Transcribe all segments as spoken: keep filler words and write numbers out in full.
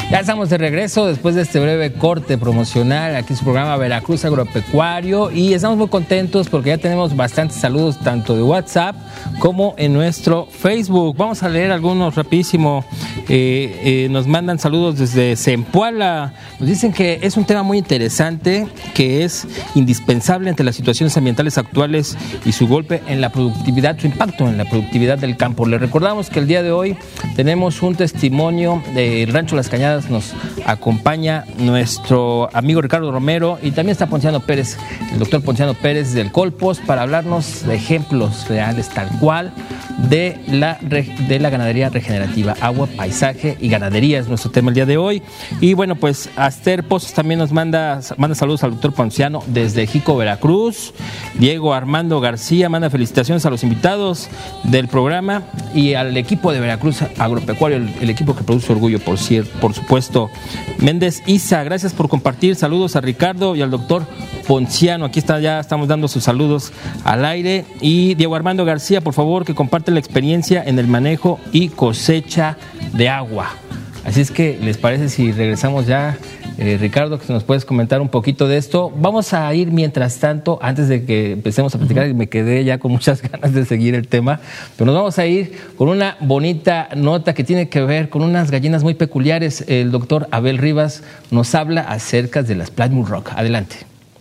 Ya estamos de regreso después de este breve corte promocional aquí en su programa Veracruz Agropecuario y estamos muy contentos porque ya tenemos bastantes saludos tanto de WhatsApp como en nuestro Facebook. Vamos a leer algunos rapidísimo. Eh, eh, nos mandan saludos desde Zempoala. Nos dicen que es un tema muy interesante, que es indispensable ante las situaciones ambientales actuales y su golpe en la productividad, su impacto en la productividad del campo. Les recordamos que el día de hoy tenemos un testimonio del Rancho Las Cañadas. Nos acompaña nuestro amigo Ricardo Romero y también está Ponciano Pérez, el doctor Ponciano Pérez del Colpos, para hablarnos de ejemplos reales tal cual de la, de la ganadería regenerativa. Agua, paisaje y ganadería es nuestro tema el día de hoy. Y bueno, pues Aster Pozos también nos manda, manda saludos al doctor Ponciano desde Jico, Veracruz. Diego Armando García manda felicitaciones a los invitados del programa y al equipo de Veracruz Agropecuario, el, el equipo que produce orgullo, por cierto, por supuesto. Méndez Isa, gracias por compartir. Saludos a Ricardo y al doctor Ponciano. Aquí está, ya estamos dando sus saludos al aire. Y Diego Armando García, por favor, que comparte la experiencia en el manejo y cosecha de agua. Así es que, ¿les parece si regresamos ya, eh, Ricardo, que nos puedes comentar un poquito de esto? Vamos a ir mientras tanto, antes de que empecemos a platicar, uh-huh. me quedé ya con muchas ganas de seguir el tema, pero nos vamos a ir con una bonita nota que tiene que ver con unas gallinas muy peculiares. El doctor Abel Rivas nos habla acerca de las Plymouth Rock. Adelante.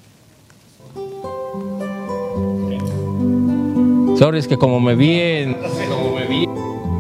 Sorry, es que como me vi en... Como me vi...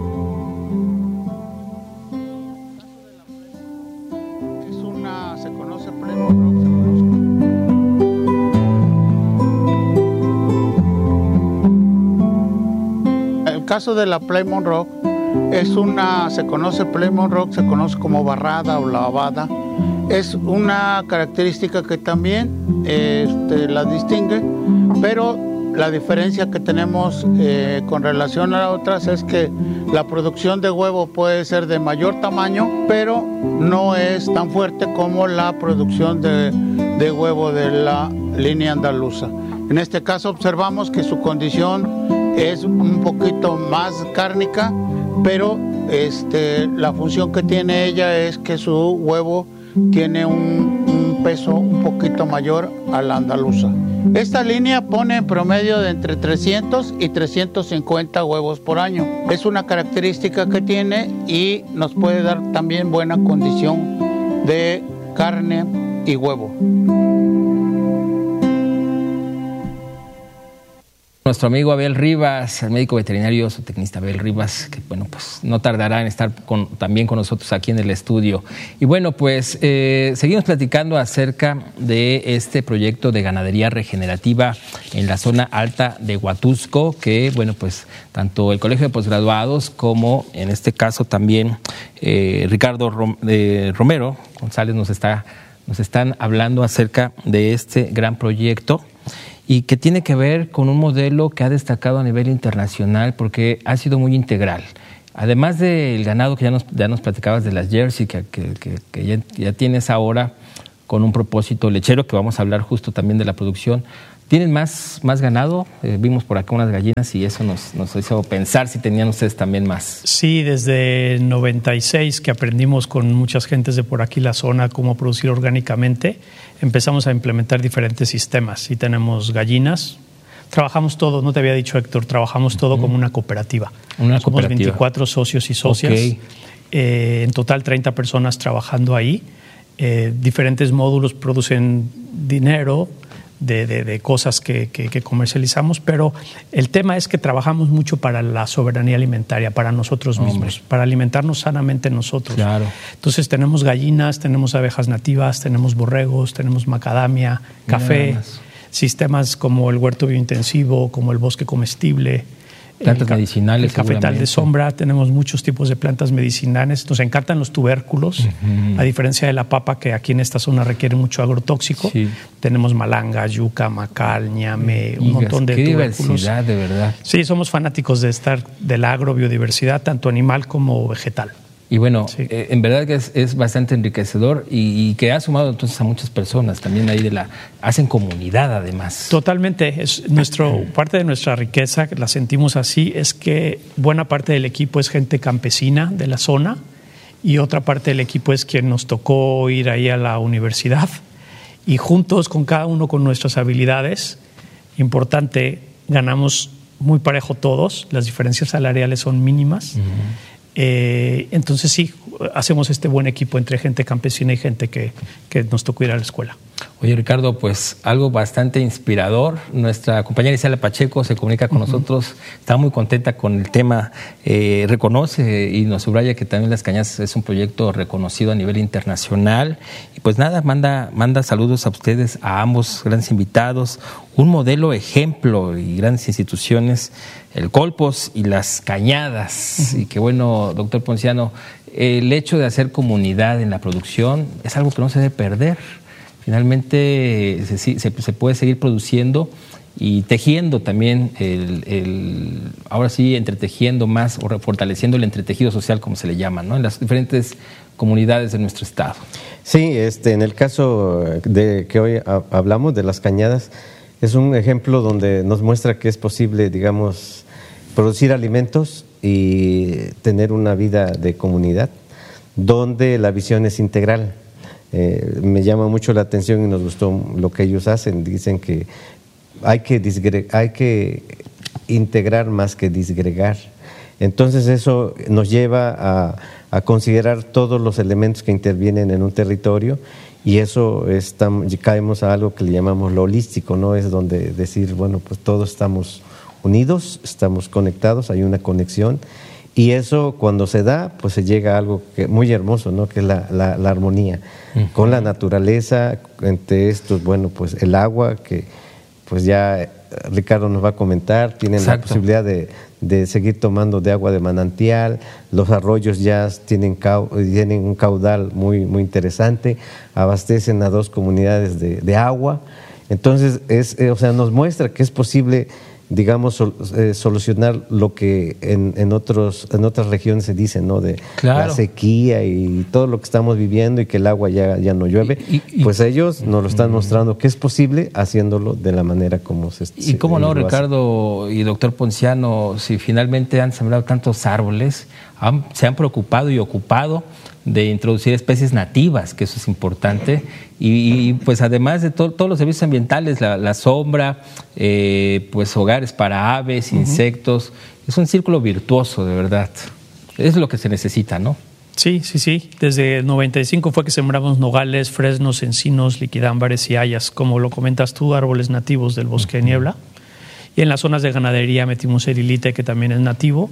El caso de la Plymouth Rock es una, se conoce Plymouth Rock, se conoce como barrada o lavada. Es una característica que también este, la distingue, pero la diferencia que tenemos eh, con relación a otras es que la producción de huevo puede ser de mayor tamaño, pero no es tan fuerte como la producción de, de huevo de la línea andaluza. En este caso observamos que su condición es un poquito más cárnica, pero este, la función que tiene ella es que su huevo tiene un, un peso un poquito mayor a la andaluza. Esta línea pone en promedio de entre trescientos y trescientos cincuenta huevos por año. Es una característica que tiene y nos puede dar también buena condición de carne y huevo. Nuestro amigo Abel Rivas, el médico veterinario zootecnista Abel Rivas, que bueno, pues no tardará en estar con, también con nosotros aquí en el estudio. Y bueno, pues eh, seguimos platicando acerca de este proyecto de ganadería regenerativa en la zona alta de Huatusco, que bueno, pues tanto el Colegio de Posgraduados como en este caso también eh, Ricardo Rom, eh, Romero González nos, está, nos están hablando acerca de este gran proyecto, y que tiene que ver con un modelo que ha destacado a nivel internacional porque ha sido muy integral. Además del ganado que ya nos, ya nos platicabas de las Jersey, que, que, que, que ya, ya tienes ahora con un propósito lechero, que vamos a hablar justo también de la producción. ¿Tienen más, más ganado? Eh, vimos por acá unas gallinas y eso nos, nos hizo pensar si tenían ustedes también más. Sí, desde el noventa y seis que aprendimos con muchas gentes de por aquí la zona cómo producir orgánicamente, empezamos a implementar diferentes sistemas y tenemos gallinas. Trabajamos todo, no te había dicho Héctor, trabajamos todo uh-huh. como una cooperativa. Una Somos cooperativa. veinticuatro socios y socias, okay. eh, en total treinta personas trabajando ahí. Eh, diferentes módulos producen dinero, De, de, de cosas que, que, que comercializamos, pero el tema es que trabajamos mucho para la soberanía alimentaria, para nosotros mismos, Hombre. para alimentarnos sanamente nosotros. Claro. Entonces tenemos gallinas, tenemos abejas nativas, tenemos borregos, tenemos macadamia, café, sistemas como el huerto biointensivo, como el bosque comestible, plantas el, medicinales, el cafetal de sombra. Tenemos muchos tipos de plantas medicinales. Nos encantan los tubérculos, uh-huh. a diferencia de la papa, que aquí en esta zona requiere mucho agrotóxico. Sí. Tenemos malanga, yuca, macal, ñame, un montón de qué tubérculos. Diversidad, de verdad. Sí, somos fanáticos de estar de la agrobiodiversidad, tanto animal como vegetal. Y bueno, sí. eh, en verdad que es, es bastante enriquecedor y, y que ha sumado entonces a muchas personas también ahí de la hacen comunidad además. Totalmente, es nuestro parte de nuestra riqueza, la sentimos así, es que buena parte del equipo es gente campesina de la zona y otra parte del equipo es quien nos tocó ir ahí a la universidad y juntos, con cada uno con nuestras habilidades, importante, ganamos muy parejo todos, las diferencias salariales son mínimas. Uh-huh. Eh, entonces sí, hacemos este buen equipo entre gente campesina y gente que, que nos tocó ir a la escuela. Oye, Ricardo, pues algo bastante inspirador. Nuestra compañera Isela Pacheco se comunica con uh-huh. nosotros, está muy contenta con el tema, eh, reconoce y nos subraya que también Las Cañadas es un proyecto reconocido a nivel internacional. Y pues nada, manda, manda saludos a ustedes, a ambos grandes invitados, un modelo ejemplo y grandes instituciones, el Colpos y Las Cañadas. Uh-huh. Y que bueno, doctor Ponciano, el hecho de hacer comunidad en la producción es algo que no se debe perder. Finalmente se, se, se puede seguir produciendo y tejiendo también, el, el, ahora sí, entretejiendo más o fortaleciendo el entretejido social, como se le llama, ¿no? En las diferentes comunidades de nuestro estado. Sí, este, en el caso de que hoy hablamos de Las Cañadas, es un ejemplo donde nos muestra que es posible, digamos, producir alimentos y tener una vida de comunidad, donde la visión es integral. Eh, me llama mucho la atención y nos gustó lo que ellos hacen. Dicen que hay que, disgre- hay que integrar más que disgregar. Entonces eso nos lleva a, a considerar todos los elementos que intervienen en un territorio y eso estamos, caemos a algo que le llamamos lo holístico, ¿no? Es donde decir, bueno, pues todos estamos unidos, estamos conectados, hay una conexión. Y eso cuando se da, pues se llega a algo que, muy hermoso, ¿no? Que es la, la, la armonía uh-huh. con la naturaleza, entre estos, bueno, pues el agua, que pues ya Ricardo nos va a comentar, tienen Exacto. la posibilidad de, de seguir tomando de agua de manantial, los arroyos ya tienen, cau, tienen un caudal muy, muy interesante, abastecen a dos comunidades de, de agua, entonces es, o sea, nos muestra que es posible, digamos, sol, eh, solucionar lo que en, en, otros, en otras regiones se dice, ¿no? De claro. la sequía y todo lo que estamos viviendo y que el agua ya, ya no llueve. Y, y, pues ellos nos lo están mostrando que es posible haciéndolo de la manera como se Y se, cómo no, Ricardo y doctor Ponciano, si finalmente han sembrado tantos árboles, han, se han preocupado y ocupado de introducir especies nativas, que eso es importante, y, y pues además de to, todos los servicios ambientales, la, la sombra, eh, pues hogares para aves, uh-huh. insectos, es un círculo virtuoso, de verdad. Es lo que se necesita, ¿no? Sí, sí, sí. Desde el noventa y cinco fue que sembramos nogales, fresnos, encinos, liquidámbares y hayas, como lo comentas tú, árboles nativos del bosque uh-huh. de niebla. Y en las zonas de ganadería metimos erilite, que también es nativo,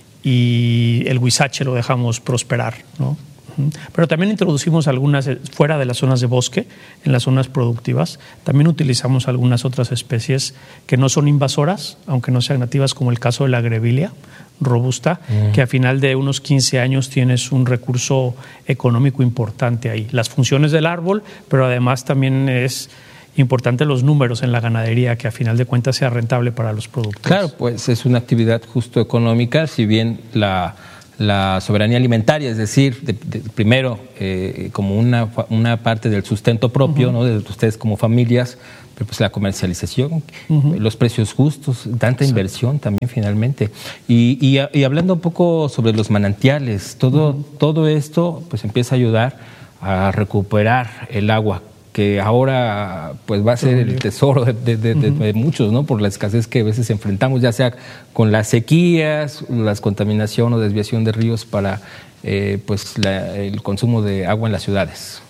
y el huizache lo dejamos prosperar, ¿no? Pero también introducimos algunas fuera de las zonas de bosque, en las zonas productivas. También utilizamos algunas otras especies que no son invasoras, aunque no sean nativas, como el caso de la grevillea robusta, mm. que a final de unos quince años tienes un recurso económico importante ahí. Las funciones del árbol, pero además también es importante los números en la ganadería, que a final de cuentas sea rentable para los productores. Claro, pues es una actividad justo económica, si bien la... la soberanía alimentaria, es decir, de, de, primero eh, como una, una parte del sustento propio, uh-huh. ¿no? De ustedes como familias, pero pues la comercialización, uh-huh. los precios justos, tanta sí. inversión también finalmente. Y, y, y hablando un poco sobre los manantiales, todo, uh-huh. todo esto pues empieza a ayudar a recuperar el agua, que ahora pues va a ser el tesoro de, de, de, uh-huh. de muchos, ¿no? Por la escasez que a veces enfrentamos, ya sea con las sequías, la contaminación o desviación de ríos para eh, pues la, el consumo de agua en las ciudades.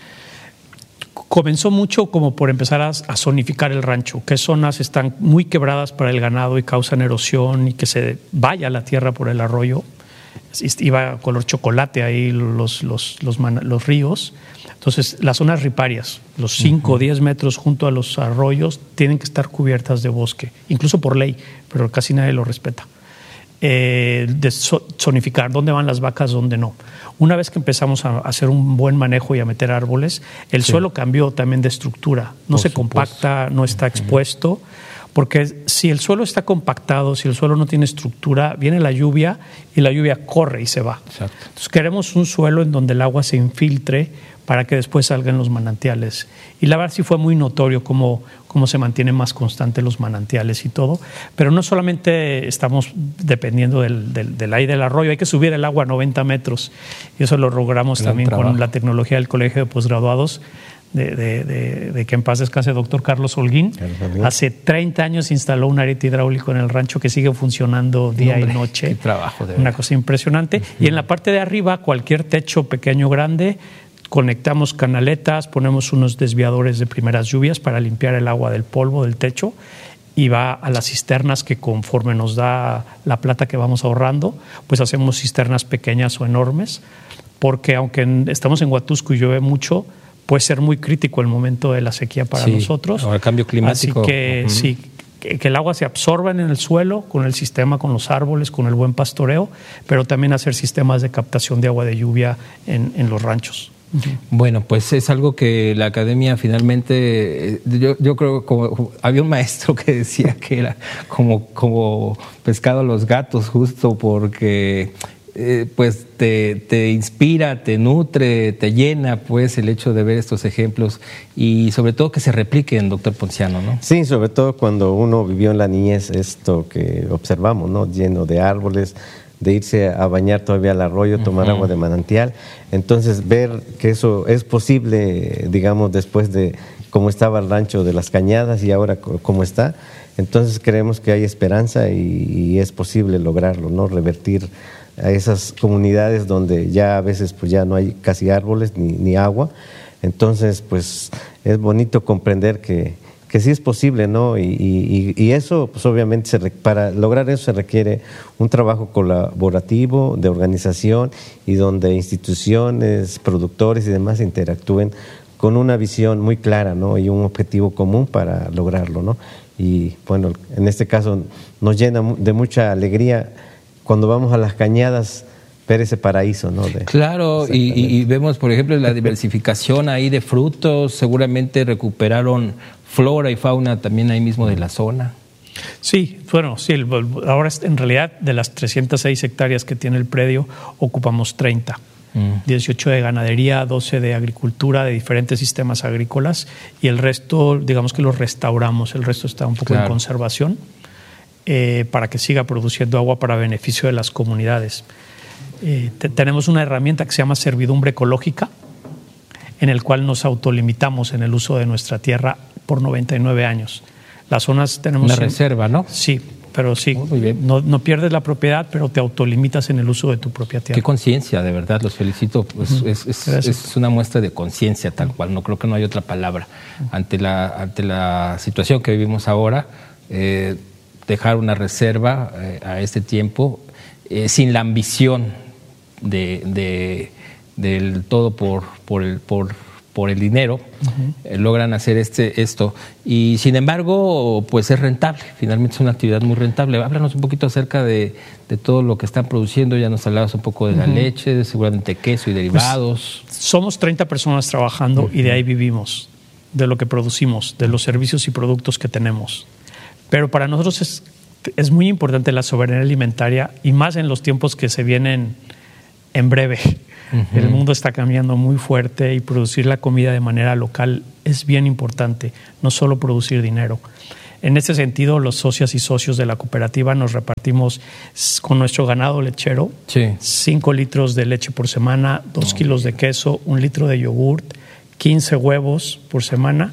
Comenzó mucho como por empezar a, a zonificar el rancho, qué zonas están muy quebradas para el ganado y causan erosión y que se vaya la tierra por el arroyo. Iba color chocolate ahí los, los, los, man, los ríos. Entonces, las zonas riparias, los cinco o diez metros junto a los arroyos, tienen que estar cubiertas de bosque, incluso por ley, pero casi nadie lo respeta. Eh, de zonificar, dónde van las vacas, dónde no. Una vez que empezamos a hacer un buen manejo y a meter árboles, el sí. suelo cambió también de estructura, no por se supuesto. compacta, no está expuesto, Porque si el suelo está compactado, si el suelo no tiene estructura, viene la lluvia y la lluvia corre y se va. Exacto. Entonces queremos un suelo en donde el agua se infiltre para que después salgan los manantiales. Y la verdad sí fue muy notorio cómo, cómo se mantienen más constantes los manantiales y todo. Pero no solamente estamos dependiendo del, del, del aire del arroyo, hay que subir el agua a noventa metros. Y eso lo logramos Gran también trabajo. con la tecnología del Colegio de Posgraduados, de, de, de, de que en paz descanse el doctor Carlos Holguín. Carlos. Hace treinta años instaló un ariete hidráulico en el rancho que sigue funcionando día Hombre, y noche. qué trabajo, de Una verdad. cosa impresionante. Uh-huh. Y en la parte de arriba, cualquier techo pequeño o grande, conectamos canaletas, ponemos unos desviadores de primeras lluvias para limpiar el agua del polvo del techo y va a las cisternas que conforme nos da la plata que vamos ahorrando, pues hacemos cisternas pequeñas o enormes, porque aunque estamos en Huatusco y llueve mucho, puede ser muy crítico el momento de la sequía para sí, nosotros. O el cambio climático. Así que uh-huh. sí, que, que el agua se absorba en el suelo con el sistema, con los árboles, con el buen pastoreo, pero también hacer sistemas de captación de agua de lluvia en, en los ranchos. Bueno, pues es algo que la academia finalmente, yo, yo creo como había un maestro que decía que era como, como pescado a los gatos, justo porque eh, pues te, te inspira, te nutre, te llena pues el hecho de ver estos ejemplos y sobre todo que se repliquen, doctor Ponciano, ¿no? Sí, sobre todo cuando uno vivió en la niñez esto que observamos, ¿no? Lleno de árboles, de irse a bañar todavía al arroyo, tomar uh-huh. agua de manantial. Entonces, ver que eso es posible, digamos, después de cómo estaba el rancho de las Cañadas y ahora cómo está, entonces creemos que hay esperanza y, y es posible lograrlo, ¿no? Revertir a esas comunidades donde ya a veces pues ya no hay casi árboles ni, ni agua. Entonces, pues es bonito comprender que que sí es posible, ¿no? Y, y, y eso, pues obviamente, se, para lograr eso se requiere un trabajo colaborativo, de organización, y donde instituciones, productores y demás interactúen con una visión muy clara, ¿no? Y un objetivo común para lograrlo, ¿no? Y bueno, en este caso nos llena de mucha alegría cuando vamos a las Cañadas ver ese paraíso, ¿no? De, claro, y, y vemos, por ejemplo, la diversificación ahí de frutos, seguramente recuperaron flora y fauna también ahí mismo de la zona. Sí, bueno, sí, el, ahora en realidad de las trescientas seis hectáreas que tiene el predio, ocupamos treinta. Mm. dieciocho de ganadería, doce de agricultura, de diferentes sistemas agrícolas, y el resto, digamos que lo restauramos, el resto está un poco claro. en conservación, eh, para que siga produciendo agua para beneficio de las comunidades. Eh, te, tenemos una herramienta que se llama servidumbre ecológica, en el cual nos autolimitamos en el uso de nuestra tierra por noventa y nueve años. Las zonas tenemos... Una en, reserva, ¿no? Sí, pero sí, muy bien. No, no pierdes la propiedad, pero te autolimitas en el uso de tu propia tierra. Qué conciencia, de verdad, los felicito. Pues uh-huh. es, es, es una muestra de conciencia tal cual, no creo que no hay otra palabra. Uh-huh. Ante la, ante la situación que vivimos ahora, eh, dejar una reserva eh, a este tiempo, eh, sin la ambición de... de del todo por, por, el, por, por el dinero, uh-huh. eh, logran hacer este, esto. Y sin embargo, pues es rentable, finalmente es una actividad muy rentable. Háblanos un poquito acerca de, de todo lo que están produciendo, ya nos hablabas un poco de uh-huh. la leche, seguramente queso y derivados. Pues, somos treinta personas trabajando uh-huh. y de ahí vivimos, de lo que producimos, de los servicios y productos que tenemos. Pero para nosotros es, es muy importante la soberanía alimentaria y más en los tiempos que se vienen en breve. Uh-huh. El mundo está cambiando muy fuerte y producir la comida de manera local es bien importante, no solo producir dinero. En este sentido, los socias y socios de la cooperativa nos repartimos con nuestro ganado lechero cinco sí. litros de leche por semana, dos oh, kilos de queso, un litro de yogurt, quince huevos por semana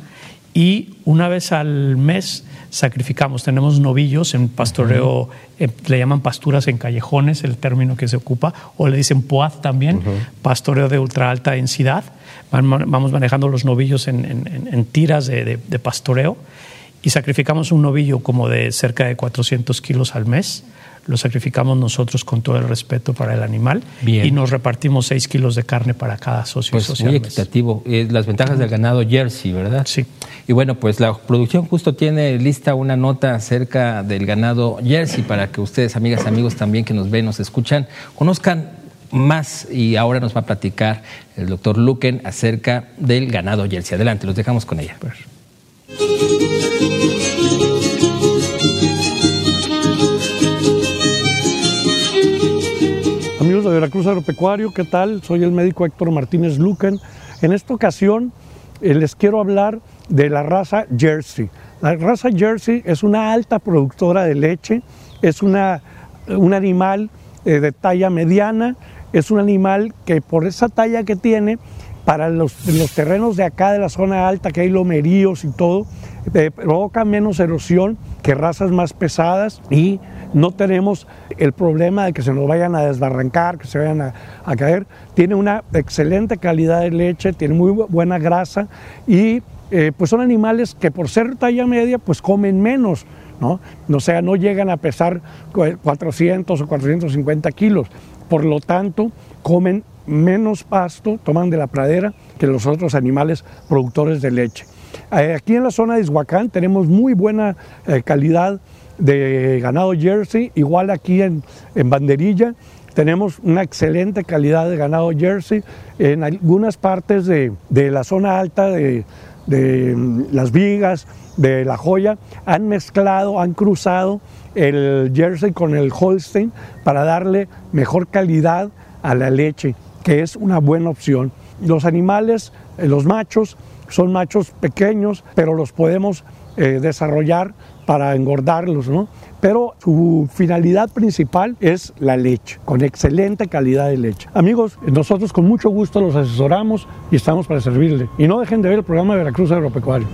y una vez al mes sacrificamos. Tenemos novillos en pastoreo, uh-huh. eh, le llaman pasturas en callejones, el término que se ocupa, o le dicen poaz también, uh-huh. pastoreo de ultra alta densidad. Vamos manejando los novillos en, en, en tiras de, de, de pastoreo y sacrificamos un novillo como de cerca de cuatrocientos kilos al mes. Lo sacrificamos nosotros con todo el respeto para el animal. Bien. Y nos repartimos seis kilos de carne para cada socio pues y socio. Muy equitativo. Eh, las ventajas del ganado Jersey, ¿verdad? Sí. Y bueno, pues la producción justo tiene lista una nota acerca del ganado Jersey para que ustedes, amigas, amigos también que nos ven, nos escuchan, conozcan más y ahora nos va a platicar el doctor Luken acerca del ganado Jersey. Adelante, los dejamos con ella. Pues. de Veracruz Agropecuario, ¿qué tal? Soy el médico Héctor Martínez Lucan. En esta ocasión eh, les quiero hablar de la raza Jersey. La raza Jersey es una alta productora de leche, es una, un animal eh, de talla mediana, es un animal que por esa talla que tiene, para los, los terrenos de acá de la zona alta, que hay lomeríos y todo, eh, provoca menos erosión que razas más pesadas y no tenemos el problema de que se nos vayan a desbarrancar, que se vayan a, a caer. Tiene una excelente calidad de leche, tiene muy buena grasa y eh, pues son animales que por ser talla media pues comen menos, ¿no? O sea, no llegan a pesar cuatrocientos o cuatrocientos cincuenta kilos, por lo tanto comen menos pasto, toman de la pradera que los otros animales productores de leche. Aquí en la zona de Izhuacán tenemos muy buena eh, calidad de ganado Jersey, igual aquí en, en Banderilla tenemos una excelente calidad de ganado Jersey. En algunas partes de, de la zona alta de, de Las Vigas, de La Joya, han mezclado, han cruzado el Jersey con el Holstein para darle mejor calidad a la leche, que es una buena opción. Los animales, eh, los machos, son machos pequeños, pero los podemos eh, desarrollar para engordarlos, ¿no? Pero su finalidad principal es la leche, con excelente calidad de leche. Amigos, nosotros con mucho gusto los asesoramos y estamos para servirle. Y no dejen de ver el programa de Veracruz Agropecuario.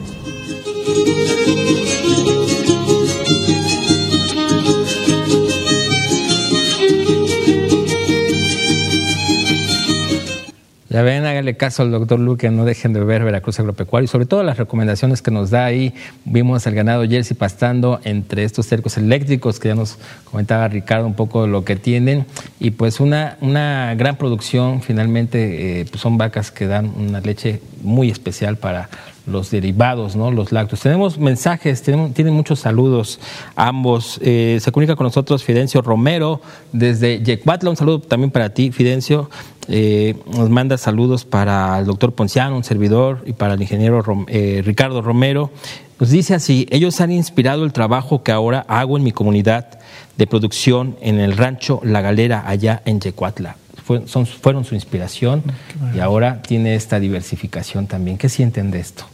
Ya ven, háganle caso al doctor Lucan, no dejen de ver Veracruz Agropecuario y sobre todo las recomendaciones que nos da ahí. Vimos al ganado Jersey pastando entre estos cercos eléctricos que ya nos comentaba Ricardo un poco lo que tienen y pues una, una gran producción. Finalmente eh, pues son vacas que dan una leche muy especial para los derivados, ¿no? Los lácteos. Tenemos mensajes, tenemos, tienen muchos saludos ambos. Eh, se comunica con nosotros Fidencio Romero desde Yecuatla. Un saludo también para ti, Fidencio. Eh, nos manda saludos para el doctor Ponciano, un servidor, y para el ingeniero Rom, eh, Ricardo Romero. Nos dice así: ellos han inspirado el trabajo que ahora hago en mi comunidad de producción en el rancho La Galera, allá en Yecuatla. Fue, son, fueron su inspiración y ahora tiene esta diversificación también. ¿Qué sienten de esto?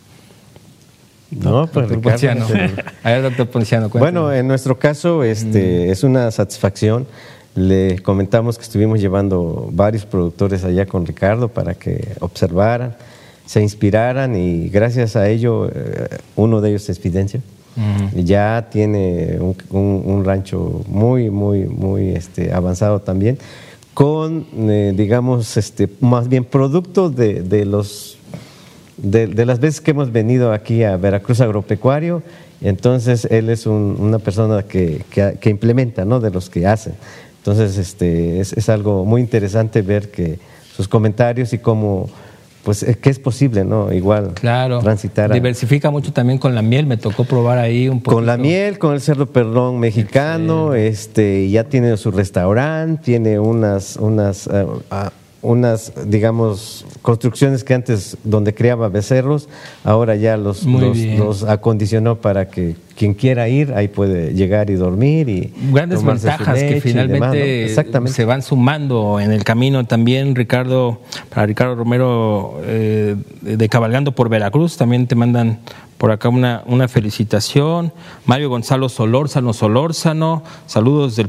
No, pues doctor Ponciano. A ver, doctor Ponciano, cuéntame. Bueno, en nuestro caso este, mm. es una satisfacción. Le comentamos que estuvimos llevando varios productores allá con Ricardo para que observaran, se inspiraran y gracias a ello, eh, uno de ellos es Fidencio, uh-huh. ya tiene un, un, un rancho muy, muy, muy este, avanzado también, con, eh, digamos, este, más bien producto de, de, los, de, de las veces que hemos venido aquí a Veracruz Agropecuario. Entonces él es un, una persona que, que, que implementa, ¿no? De los que hacen. Entonces, este, es, es algo muy interesante ver que sus comentarios y cómo, pues, que es posible, ¿no? Igual claro, transitar. A, diversifica mucho también con la miel, me tocó probar ahí un poco. Con la miel, con el cerdo perlón mexicano, sí. este, ya tiene su restaurante, tiene unas, unas, uh, uh, unas, digamos, construcciones que antes donde criaba becerros, ahora ya los, los, los acondicionó para que quien quiera ir, ahí puede llegar y dormir y grandes ventajas que finalmente se van sumando en el camino también. Ricardo, para Ricardo Romero eh, de Cabalgando por Veracruz, también te mandan por acá una, una felicitación. Mario Gonzalo Solórzano, Solórzano, saludos del